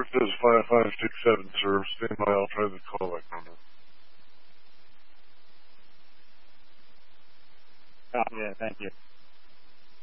says 5567, sir. Stand by, I'll try the callback number. Yeah, thank you.